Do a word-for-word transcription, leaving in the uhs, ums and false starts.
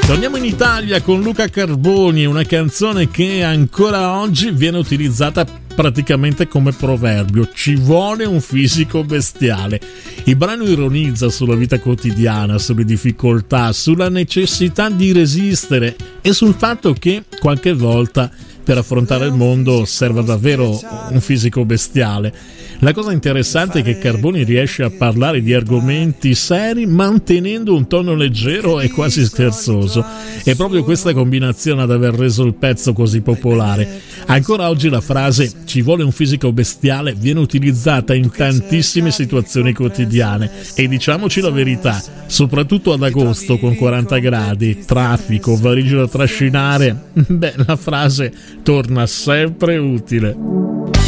Torniamo in Italia con Luca Carboni, una canzone che ancora oggi viene utilizzata praticamente come proverbio: ci vuole un fisico bestiale. Il brano ironizza sulla vita quotidiana, sulle difficoltà, sulla necessità di resistere e sul fatto che qualche volta per affrontare il mondo serva davvero un fisico bestiale. La cosa interessante è che Carboni riesce a parlare di argomenti seri mantenendo un tono leggero e quasi scherzoso. È proprio questa combinazione ad aver reso il pezzo così popolare. Ancora oggi la frase "ci vuole un fisico bestiale" viene utilizzata in tantissime situazioni quotidiane e diciamoci la verità, soprattutto ad agosto con quaranta gradi, traffico, valigie da trascinare, beh, la frase torna sempre utile.